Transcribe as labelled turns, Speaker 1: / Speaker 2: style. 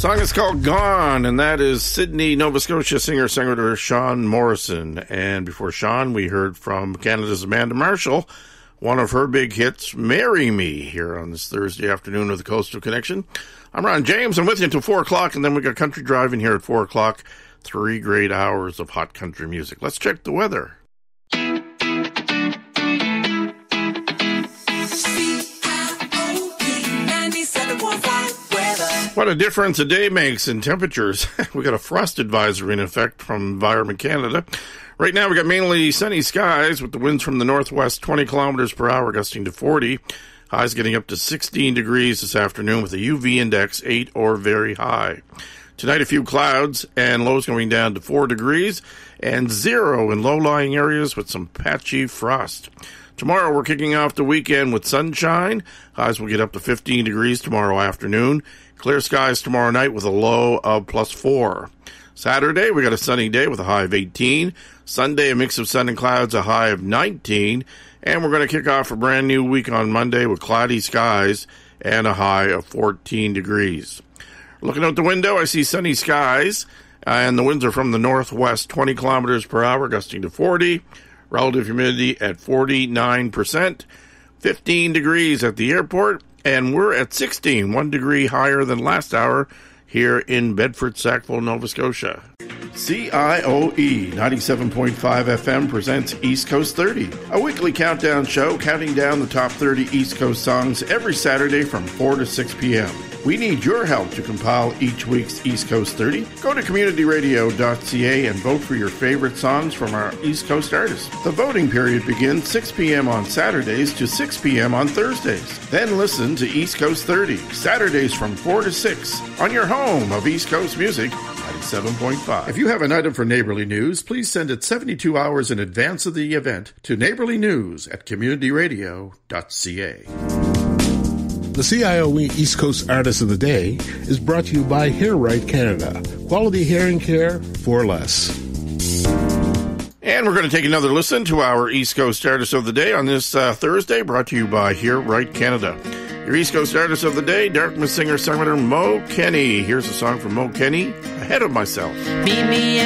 Speaker 1: Song is called Gone, and that is Sydney, Nova Scotia singer-songwriter Sean Morrison. And before Sean, we heard from Canada's Amanda Marshall, one of her big hits, Marry Me, here on this Thursday afternoon of the Coastal Connection. I'm Ron James. I'm with you until 4 o'clock, and then we got Country Driving here at 4 o'clock. 3 great hours of hot country music. Let's check the weather. What a difference a day makes in temperatures. We got a frost advisory in effect from Environment Canada. Right now we got mainly sunny skies with the winds from the northwest 20 kilometers per hour gusting to 40. Highs getting up to 16 degrees this afternoon with a UV index 8 or very high. Tonight a few clouds and lows going down to 4 degrees and 0 in low-lying areas with some patchy frost. Tomorrow we're kicking off the weekend with sunshine. Highs will get up to 15 degrees tomorrow afternoon. Clear skies tomorrow night with a low of +4. Saturday, we got a sunny day with a high of 18. Sunday, a mix of sun and clouds, a high of 19. And we're going to kick off a brand new week on Monday with cloudy skies and a high of 14 degrees. Looking out the window, I see sunny skies, and the winds are from the northwest 20 kilometers per hour, gusting to 40. Relative humidity at 49%. 15 degrees at the airport. And we're at 16, 1 degree higher than last hour here in Bedford, Sackville, Nova Scotia. CIOE 97.5 FM presents East Coast 30, a weekly countdown show counting down the top 30 East Coast songs every Saturday from 4 to 6 p.m. We need your help to compile each week's East Coast 30. Go to communityradio.ca and vote for your favorite songs from our East Coast artists. The voting period begins 6 p.m. on Saturdays to 6 p.m. on Thursdays. Then listen to East Coast 30, Saturdays from 4 to 6, on your home of East Coast music, 97.5. If you have an item for Neighborly News, please send it 72 hours in advance of the event to neighborlynews@communityradio.ca.
Speaker 2: The CIOE East Coast Artist of the Day is brought to you by Hair Right Canada. Quality hearing care for less.
Speaker 1: And we're going to take another listen to our East Coast Artist of the Day on this Thursday, brought to you by Hair Right Canada. Your East Coast Artist of the Day, Dartmouth singer-songwriter Mo Kenny. Here's a song from Mo Kenny, Ahead of Myself.
Speaker 3: Meet me